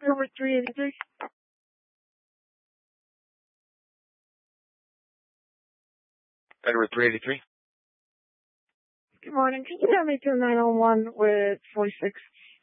Number 383. Edward 383. Good morning. Can you get me to 901 with 46?